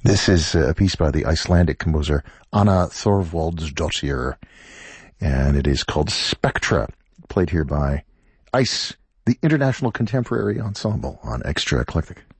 This is a piece by the Icelandic composer Anna Thorvaldsdottir, and it is called Spectra, played here by ICE, the International Contemporary Ensemble, on Extra Eclectic.